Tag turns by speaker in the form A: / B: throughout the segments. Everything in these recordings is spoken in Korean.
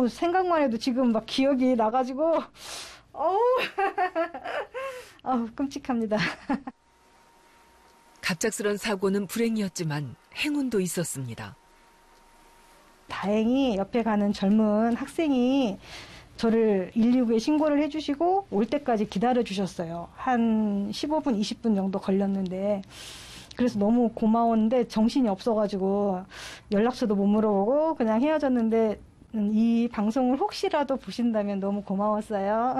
A: 생각만 해도 지금 막 기억이 나가지고, 끔찍합니다.
B: 갑작스런 사고는 불행이었지만 행운도 있었습니다.
A: 다행히 옆에 가는 젊은 학생이 저를 119에 신고를 해주시고 올 때까지 기다려주셨어요. 한 15분, 20분 정도 걸렸는데 그래서 너무 고마웠는데 정신이 없어가지고 연락처도 못 물어보고 그냥 헤어졌는데 이 방송을 혹시라도 보신다면 너무 고마웠어요.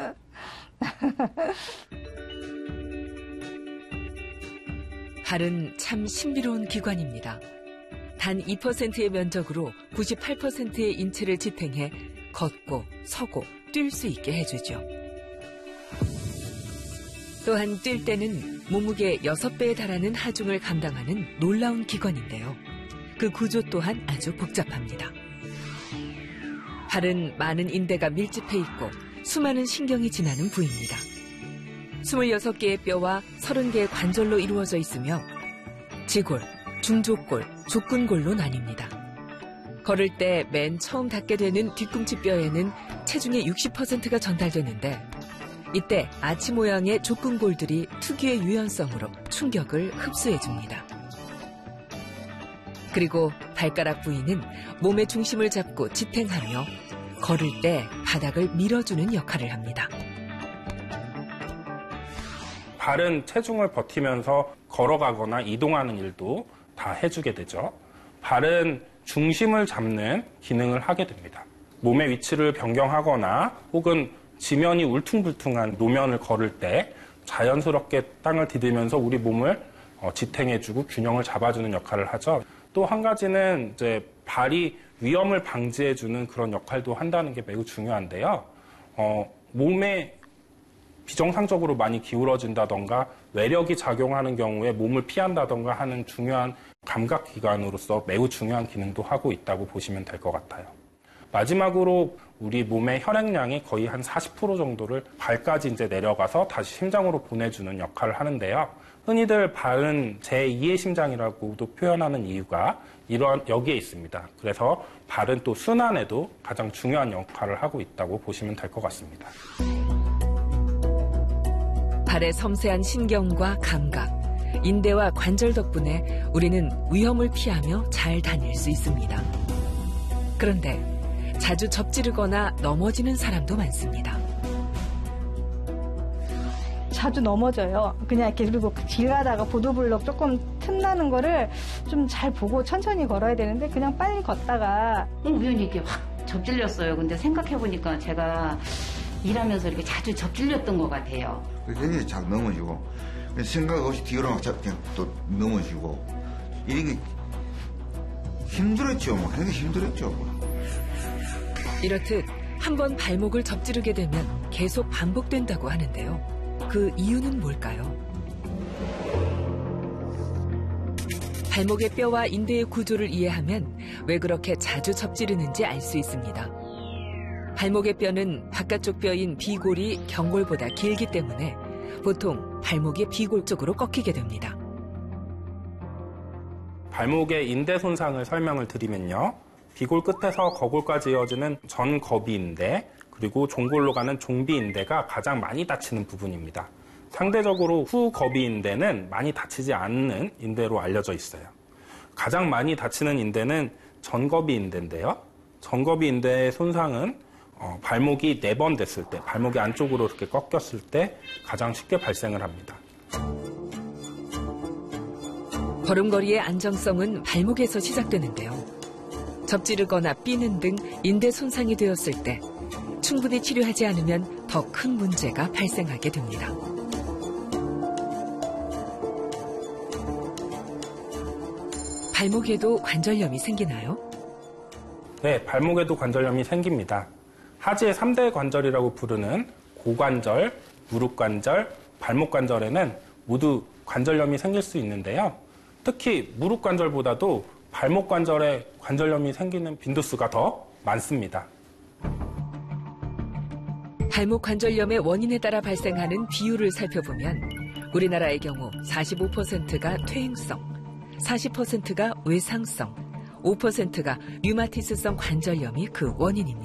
B: 발은 참 신비로운 기관입니다. 단 2%의 면적으로 98%의 인체를 지탱해 걷고 서고 뛸 수 있게 해주죠. 또한 뛸 때는 몸무게 6배에 달하는 하중을 감당하는 놀라운 기관인데요. 그 구조 또한 아주 복잡합니다. 발은 많은 인대가 밀집해 있고 수많은 신경이 지나는 부위입니다. 26개의 뼈와 30개의 관절로 이루어져 있으며 지골, 중족골, 족근골로 나뉩니다. 걸을 때 맨 처음 닿게 되는 뒤꿈치 뼈에는 체중의 60%가 전달되는데 이때 아치 모양의 족근골들이 특유의 유연성으로 충격을 흡수해줍니다. 그리고 발가락 부위는 몸의 중심을 잡고 지탱하며 걸을 때 바닥을 밀어주는 역할을 합니다.
C: 발은 체중을 버티면서 걸어가거나 이동하는 일도 다 해주게 되죠. 발은 중심을 잡는 기능을 하게 됩니다. 몸의 위치를 변경하거나 혹은 지면이 울퉁불퉁한 노면을 걸을 때 자연스럽게 땅을 디디면서 우리 몸을 지탱해주고 균형을 잡아주는 역할을 하죠. 또 한 가지는 이제 발이 위험을 방지해주는 그런 역할도 한다는 게 매우 중요한데요. 몸에 비정상적으로 많이 기울어진다던가 외력이 작용하는 경우에 몸을 피한다던가 하는 중요한 감각기관으로서 매우 중요한 기능도 하고 있다고 보시면 될 것 같아요. 마지막으로 우리 몸의 혈액량이 거의 한 40% 정도를 발까지 이제 내려가서 다시 심장으로 보내주는 역할을 하는데요. 흔히들 발은 제2의 심장이라고도 표현하는 이유가 여기에 있습니다. 그래서 발은 또 순환에도 가장 중요한 역할을 하고 있다고 보시면 될 것 같습니다.
B: 발의 섬세한 신경과 감각, 인대와 관절 덕분에 우리는 위험을 피하며 잘 다닐 수 있습니다. 그런데 자주 접지르거나 넘어지는 사람도 많습니다.
A: 자주 넘어져요. 그냥 이렇게 그리고 길 가다가 보도블록 조금 틈나는 거를 좀 잘 보고 천천히 걸어야 되는데 그냥 빨리 걷다가
D: 우연히 이렇게 확 접질렸어요. 근데 생각해보니까 제가 일하면서 이렇게 자주 접질렸던 것 같아요.
E: 굉장히 잘 넘어지고 생각 없이 뒤로 그냥 또 넘어지고 이게 힘들었죠. 굉장히 힘들었죠.
B: 이렇듯 한번 발목을 접지르게 되면 계속 반복된다고 하는데요. 그 이유는 뭘까요? 발목의 뼈와 인대의 구조를 이해하면 왜 그렇게 자주 접지르는지 알 수 있습니다. 발목의 뼈는 바깥쪽 뼈인 비골이 경골보다 길기 때문에 보통 발목이 비골 쪽으로 꺾이게 됩니다.
C: 발목의 인대 손상을 설명을 드리면요. 비골 끝에서 거골까지 이어지는 전거비인대 그리고 종골로 가는 종비인대가 가장 많이 다치는 부분입니다. 상대적으로 후거비인대는 많이 다치지 않는 인대로 알려져 있어요. 가장 많이 다치는 인대는 전거비인대인데요. 전거비인대의 손상은 발목이 4번 됐을 때, 발목이 안쪽으로 이렇게 꺾였을 때 가장 쉽게 발생을 합니다.
B: 걸음걸이의 안정성은 발목에서 시작되는데요. 접지르거나 삐는 등 인대 손상이 되었을 때 충분히 치료하지 않으면 더 큰 문제가 발생하게 됩니다. 발목에도 관절염이 생기나요?
C: 네, 발목에도 관절염이 생깁니다. 하지의 3대 관절이라고 부르는 고관절, 무릎관절, 발목관절에는 모두 관절염이 생길 수 있는데요. 특히 무릎관절보다도 발목관절에 관절염이 생기는 빈도수가 더 많습니다.
B: 발목 관절염의 원인에 따라 발생하는 비율을 살펴보면 우리나라의 경우 45%가 퇴행성, 40%가 외상성, 5%가 류마티스성 관절염이 그 원인입니다.